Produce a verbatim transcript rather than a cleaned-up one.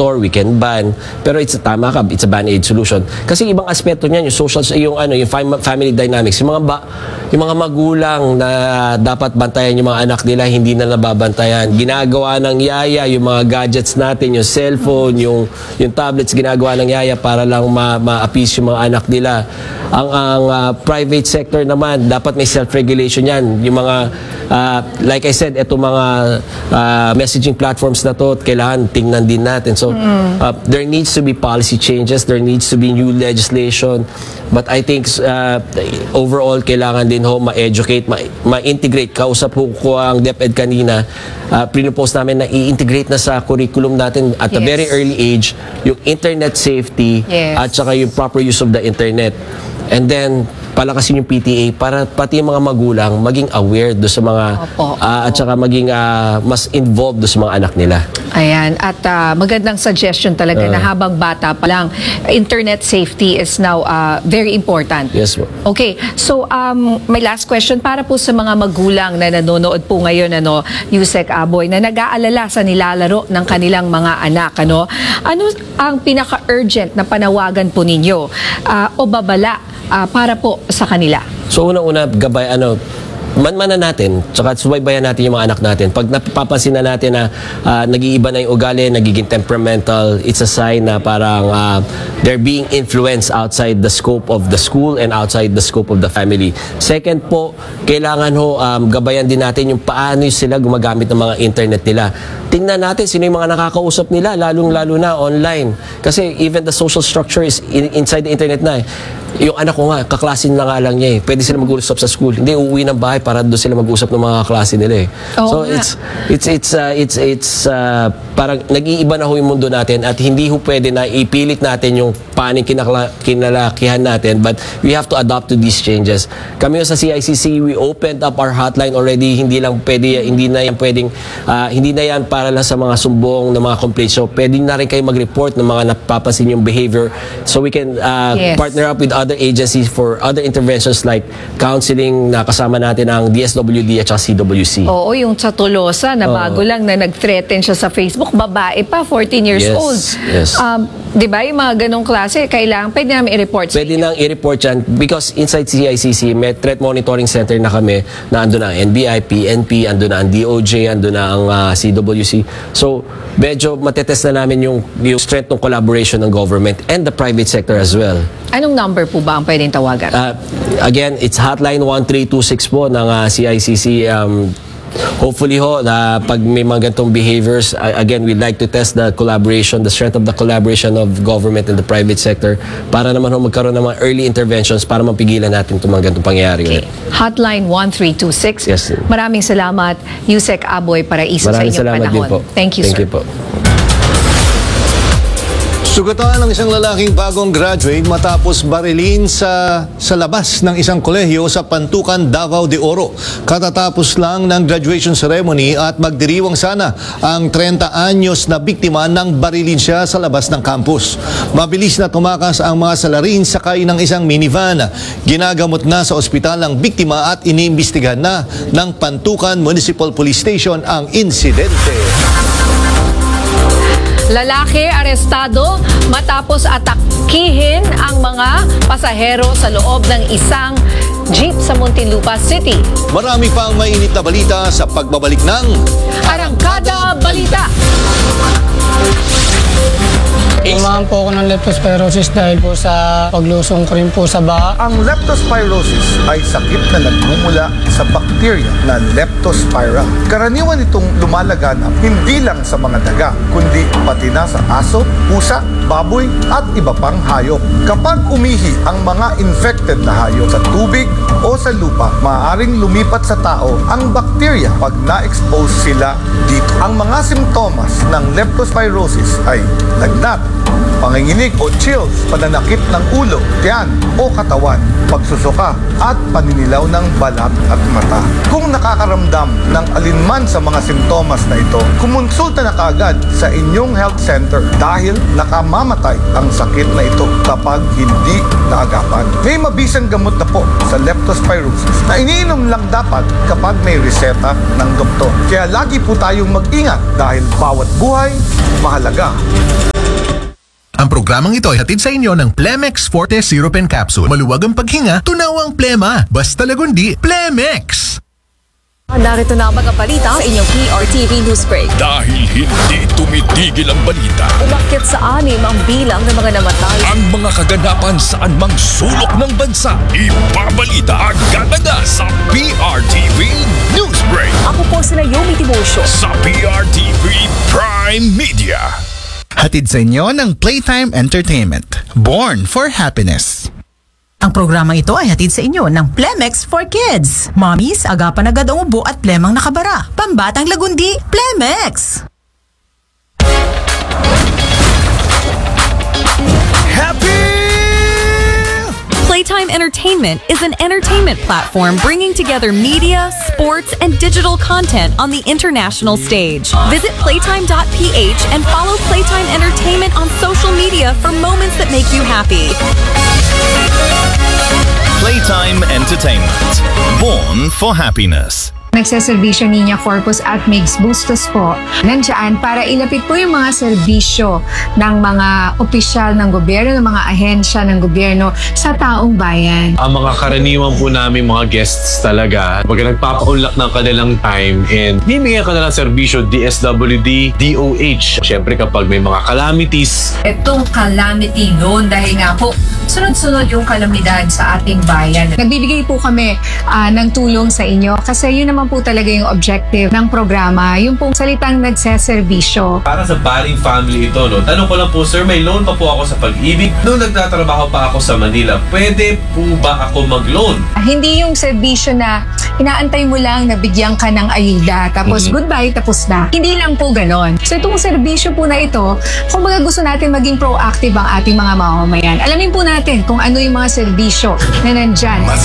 monitor, we can ban. Pero it's tama ka, it's a band-aid solution. Kasi ibang aspeto niyan, yung social, yung ano, yung family dynamics, yung mga ba, yung mga magulang na dapat bantayan yung mga anak nila, hindi na nababantayan. Ginagawa ng yaya yung mga gadgets natin, yung cellphone, yung yung tablets, ginagawa ng yaya para lang ma-appease yung mga anak nila. Ang ang uh, private sector naman, dapat may self-regulation yan. Yung mga, uh, like I said, eto mga uh, messaging platforms na to, kailangan tingnan din natin. So, uh, there needs to be policy changes, there needs to be new legislation. But I think uh, overall, kailangan din ho ma-educate, ma-integrate. Kausap ho ko ang DepEd kanina, uh, pinupose namin na i-integrate na sa curriculum natin at yes. a very early age, yung internet safety yes. at saka yung proper use of the internet. And then, palakasin yung P T A para pati yung mga magulang maging aware do sa mga opo, uh, at saka maging uh, mas involved do sa mga anak nila. Ayan, at uh, magandang suggestion talaga uh, na habang bata pa lang, internet safety is now uh, very important. Yes po. Okay, so um, my last question para po sa mga magulang na nanonood po ngayon, ano, Yusek Aboy, na nag-aalala sa nilalaro ng kanilang mga anak, ano, ano ang pinaka-urgent na panawagan po ninyo uh, o babala Uh, para po sa kanila? So una-una, gabay, ano, man-manan natin, tsaka subaybayan natin yung mga anak natin. Pag napapansin na natin na uh, nag-iiba na yung ugali, nagiging temperamental, it's a sign na parang uh, they're being influenced outside the scope of the school and outside the scope of the family. Second po, kailangan ho, um, gabayan din natin yung paano sila gumagamit ng mga internet nila. Tingnan natin sino yung mga nakakausap nila, lalong-lalo na online. Kasi even the social structure is in, inside the internet na eh. Yung anak ko nga, kaklasin na nga lang niya eh. Pwede sila mag-usap sa school. Hindi, uuwi ng bahay para doon sila mag-usap ng mga kaklase nila eh. Oo so nga. it's it's it's uh, it's it's uh, parang nag-iiba na ho yung mundo natin at hindi ho pwede na ipilit natin yung paning kinakla, kinalakihan natin, but we have to adapt to these changes. Kami sa C I C C, we opened up our hotline already. Hindi lang pwede, hindi na yan pwedeng uh, hindi na yan para lang sa mga sumbong na mga complaints. So pwede na rin kayo mag-report ng mga napapansin yung behavior so we can uh, yes. partner up with other agencies for other interventions like counseling na kasama natin ang D S W D at C W C. Oo, yung sa Tolosa na bago uh, lang na nag-threaten siya sa Facebook, babae pa, fourteen years yes, old. Yes. Um, di ba yung mga ganong klase, kailangan, pwede namin i-report sa Pwede nang i-report yan because inside C I C C, may threat monitoring center na kami na ando na ang N B I, P N P, ando na ang D O J, ando na ang uh, C W C. So, medyo matetest na namin yung, yung strength ng collaboration ng government and the private sector as well. Anong number po ba ang pwedeng tawagan? Uh, again, it's hotline one three two six po ng uh, C I C C. Um, hopefully ho, na pag may mga ganitong behaviors, uh, again, we'd like to test the collaboration, the strength of the collaboration of government and the private sector para naman ho magkaroon ng mga early interventions para mapigilan natin itong mga ganitong pangyayari. Okay. Hotline one three two six. Yes. Maraming salamat, Yusek Aboy, para isa sa inyong salamat panahon. Din po. Thank you, Thank sir. you po. Sugatan ng isang lalaking bagong graduate matapos barilin sa, sa labas ng isang kolehiyo sa Pantukan, Davao de Oro. Katatapos lang ng graduation ceremony at magdiriwang sana ang thirty anyos na biktima ng barilin siya sa labas ng campus. Mabilis na tumakas ang mga salarin sakay ng isang minivan. Ginagamot na sa ospital ang biktima at iniimbestigahan na ng Pantukan Municipal Police Station ang insidente. Lalaki arestado matapos atakihin ang mga pasahero sa loob ng isang jeep sa Muntinlupa City. Marami pang mainit na balita sa pagbabalik ng Arangkada Balita. Umahan po ako ng leptospirosis dahil po sa paglusong ko rin po sa baha. Ang leptospirosis ay sakit na nagmumula sa bakterya na Leptospira. Karaniwan itong lumalaganap hindi lang sa mga daga, kundi pati na sa aso, pusa, baboy at iba pang hayop. Kapag umihi ang mga infected na hayop sa tubig o sa lupa, maaaring lumipat sa tao ang bakterya pag na-expose sila dito. Ang mga simptomas ng leptospirosis ay lagnat, panginginig o chills, pananakit ng ulo, tiyan o katawan, pagsusuka at paninilaw ng balat at mata. Kung nakakaramdam ng alinman sa mga simptomas na ito, kumonsulta na kaagad sa inyong health center dahil nakamamatay ang sakit na ito kapag hindi naagapan. May mabisang gamot na po sa leptospirosis na iniinom lang dapat kapag may reseta ng doktor. Kaya lagi po tayong mag-ingat dahil bawat buhay mahalaga. programang ito ay hatid sa inyo ng Plemex Forte Syrup and Capsule. Maluwag ang paghinga, tunaw ang plema. Basta lagundi, Plemex! Narito na ang mga balita sa inyong P R T V News Break. Dahil hindi tumitigil ang balita, Umakyat sa anim ang bilang ng mga namatay. ang mga kaganapan sa anumang sulok ng bansa, ibabalita agad-agad sa P R T V News Break Ako po si Naomi Timosio. sa P R T V Prime Media. Hatid sa inyo ng Playtime Entertainment. Born for Happiness. Ang programang ito ay hatid sa inyo ng Plemex for Kids. Mommies, agapan agad ang ubo at plemang nakabara. Pambatang lagundi, Plemex! Playtime Entertainment is an entertainment platform bringing together media, sports, and digital content on the international stage. Visit playtime dot p h and follow Playtime Entertainment on social media for moments that make you happy. Playtime Entertainment. Born for Happiness. Nagseservisyo Niña Corpus at Migs Bustos po nandiyan para ilapit po yung mga serbisyo ng mga opisyal ng gobyerno, ng mga ahensya ng gobyerno sa taong bayan. Ang mga karaniwan po namin mga guests talaga, pag nagpapaunlak ng kanilang time and bibigyan ka na ng serbisyo D S W D, D O H. Siyempre kapag may mga calamities. Itong calamity loan dahil nga po sunod-sunod yung kalamidad sa ating bayan. Nagbibigay po kami ah, ng tulong sa inyo kasi yun naman po talaga yung objective ng programa, yung pong salitang nagseservisyo. Para sa Baling family ito, no? Tanong ko lang po, sir, may loan pa po ako sa Pag-ibig. Noong nagtatrabaho pa ako sa Manila, pwede po ba ako mag-loan? Hindi yung serbisyo na inaantay mo lang na bigyan ka ng ayuda, tapos Mhm. goodbye, tapos na. Hindi lang po ganon. So itong serbisyo po na ito, kung baga gusto natin maging proactive ang ating mga mamamayan, alamin po natin kung ano yung mga serbisyo na nandyan.